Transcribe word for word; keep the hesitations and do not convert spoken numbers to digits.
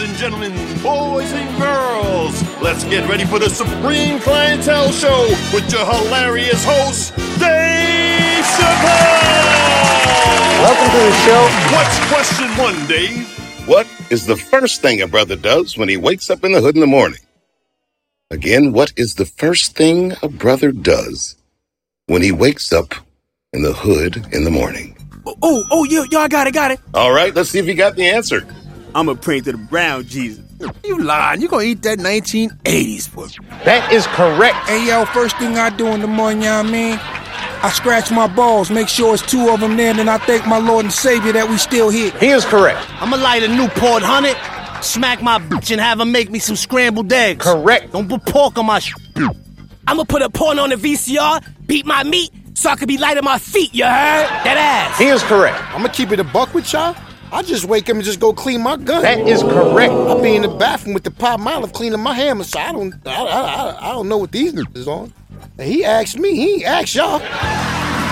and gentlemen, boys and girls, let's get ready for the Supreme Clientele Show with your hilarious host, Dave Chappelle! Welcome to the show. What's question one, Dave? What is the first thing a brother does when he wakes up in the hood in the morning? Again, what is the first thing a brother does when he wakes up in the hood in the morning? Oh, oh, yo, yo, I got it, got it. All right, let's see if you got the answer. I'm going to pray to the brown Jesus. You lying. You going to eat that nineteen eighties for me. That is correct. Hey, yo, first thing I do in the morning, you know what I mean? I scratch my balls, make sure it's two of them there, then I thank my Lord and Savior that we still here. He is correct. I'ma light a Newport one hundred, smack my bitch and have her make me some scrambled eggs. Correct. Don't put pork on my sh**. I'ma put a porn on the V C R, beat my meat, so I could be light on my feet, you heard? That ass. He is correct. I'm gonna keep it a buck with y'all. I just wake up and just go clean my gun. That is correct. I'll be in the bathroom with the Pop Olive cleaning my hammer, so I don't, I, I, I, I don't know what these niggas is on. And he asked me, he ain't asked y'all.